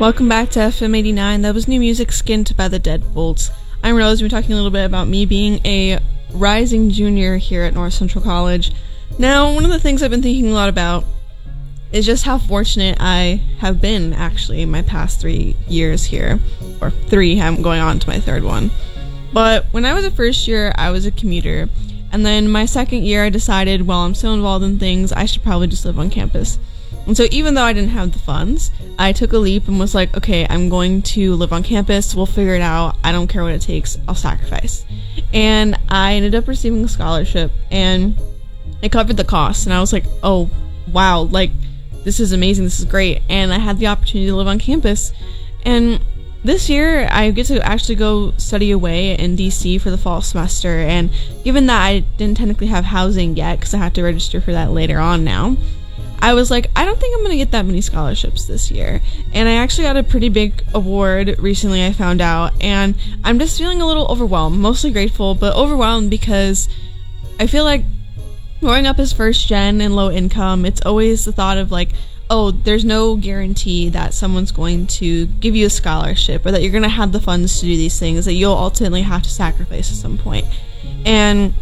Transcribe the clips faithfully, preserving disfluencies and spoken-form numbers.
Welcome back to F M eighty-nine. That was new music, Skint by the Deadbolts. I'm Rose. We're talking a little bit about me being a rising junior here at North Central College. Now, one of the things I've been thinking a lot about is just how fortunate I have been, actually, in my past three years here. Or three, I'm going on to my third one. But when I was a first year, I was a commuter. And then my second year, I decided, well, I'm so involved in things, I should probably just live on campus. And so even though I didn't have the funds, I took a leap and was like, okay, I'm going to live on campus. We'll figure it out. I don't care what it takes. I'll sacrifice. And I ended up receiving a scholarship, and it covered the cost. And I was like, oh, wow, like, this is amazing. This is great. And I had the opportunity to live on campus. And this year, I get to actually go study away in D C for the fall semester. And given that I didn't technically have housing yet, because I have to register for that later on now, I was like, I don't think I'm going to get that many scholarships this year. And I actually got a pretty big award recently, I found out. And I'm just feeling a little overwhelmed, mostly grateful, but overwhelmed because I feel like growing up as first gen and low income, it's always the thought of like, oh, there's no guarantee that someone's going to give you a scholarship or that you're going to have the funds to do these things, that you'll ultimately have to sacrifice at some point. And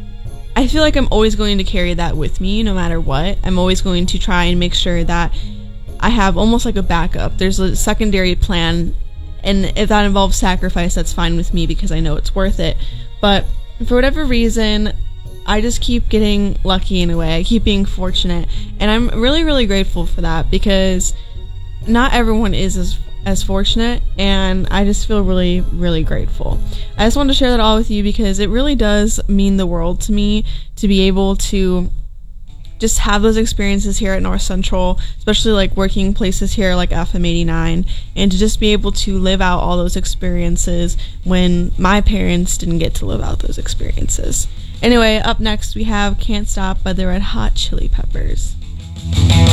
I feel like I'm always going to carry that with me no matter what. I'm always going to try and make sure that I have almost like a backup. There's a secondary plan, and if that involves sacrifice, that's fine with me because I know it's worth it. But for whatever reason, I just keep getting lucky in a way. I keep being fortunate, and I'm really, really grateful for that because not everyone is as as fortunate, and I just feel really, really grateful. I just wanted to share that all with you because it really does mean the world to me to be able to just have those experiences here at North Central, especially like working places here like F M eighty-nine, and to just be able to live out all those experiences when my parents didn't get to live out those experiences. Anyway, up next we have Can't Stop by the Red Hot Chili Peppers.